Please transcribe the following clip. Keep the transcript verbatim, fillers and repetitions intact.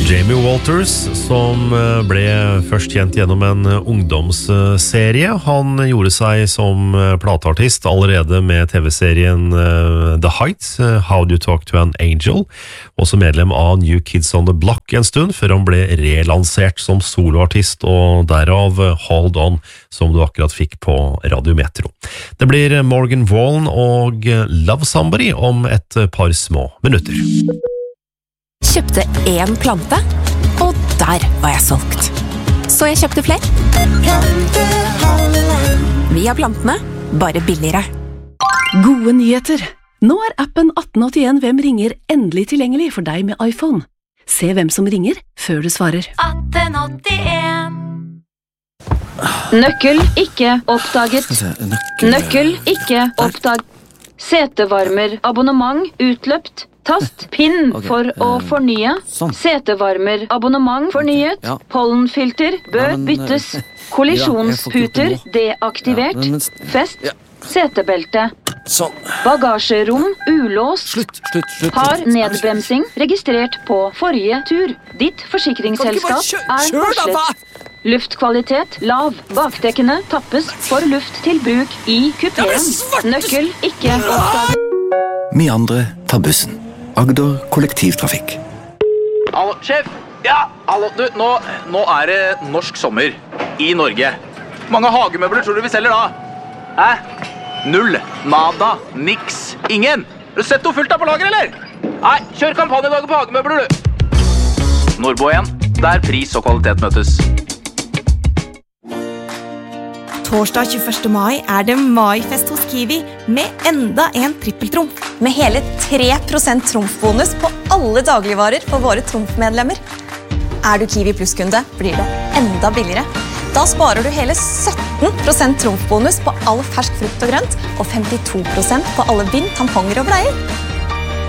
Jamie Walters, som ble først kjent gjennom en ungdomsserie. Han gjorde seg som plateartist allerede med tv-serien The Heights, How Do You Talk to an Angel, også medlem av New Kids on the Block en stund, før han ble relansert som soloartist, og derav Hold On, som du akkurat fikk på Radio Metro. Det blir Morgan Wallen og Love Somebody om et par små minutter. Kjøpte en plante, og der var jeg solgt. Så jeg kjøpte flere. Vi har plantene, bare billigere. Gode nyheter! Nå er appen atten åttien Hvem ringer endelig tilgjengelig for deg med iPhone. Se hvem som ringer før du svarer. atten åttien Nøkkel ikke oppdaget. Nøkkel ikke oppdaget. Setevarmer abonnement utløpt. Tast pinn okay, for å fornye. Sånn. Setevarmer abonnement fornyet. Ja. Pollenfilter bør ja, men, byttes. Kollisjonsputer ja, deaktivert. Ja, men, Fest. Ja. Setebelte. Sånn. Bagasjerom ulåst. Slutt, slutt, slutt. Har nedbremsing registrert på forrige tur. Ditt forsikringsselskap er varslet. Luftkvalitet lav. Bakdekkene tappes for luft til bruk i kupeen. Nøkkel ikke oppdaget. Vi andre tar bussen. Agder kollektivtrafikk. Hallo, sjef. Ja, hallo, du, nå, nå er det norsk sommer i Norge. Mange hagemøbler tror du vi selger da? Hæ? Null, nada, niks, ingen. Har du sett noe fullt der på lager, eller? Nei, kjør kampanjedager på hagemøbler, du. Nordbo igjen, der pris og kvalitet møtes. Torsdag tjueførste mai er det maifest hos Kiwi med enda en trippeltrumf. Med hele tre prosent trumfbonus på alle dagligvarer for våre trumfmedlemmer. Er du Kiwi Plus-kunde, blir det enda billigere. Da sparer du hele sytten prosent trumfbonus på all fersk frukt og grønt, og femtito prosent på alle bind, tamponger og bleier.